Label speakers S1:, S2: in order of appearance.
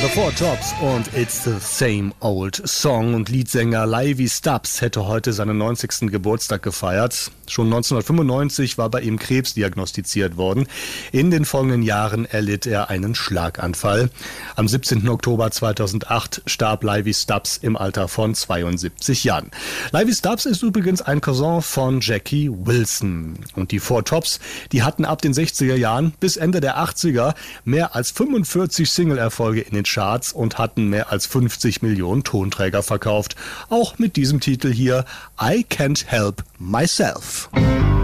S1: The Four Tops und It's the Same Old Song. Und Leadsänger Livy Stubbs hätte heute seinen 90. Geburtstag gefeiert. Schon 1995 war bei ihm Krebs diagnostiziert worden. In den folgenden Jahren erlitt er einen Schlaganfall. Am 17. Oktober 2008 starb Livy Stubbs im Alter von 72 Jahren. Livy Stubbs ist übrigens ein Cousin von Jackie Wilson. Und die Four Tops, die hatten ab den 60er Jahren bis Ende der 80er mehr als 45 Single-Erfolge in den Charts und hatten mehr als 50 Millionen Tonträger verkauft. Auch mit diesem Titel hier, I Can't Help Myself.